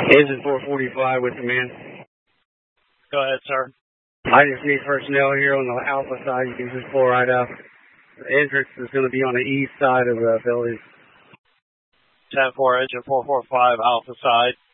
Engine 445 with you, man. Go ahead, sir. I just need personnel here on the Alpha side. You can just pull right up. The entrance is going to be on the east side of the building. 10-4, engine 445, Alpha side.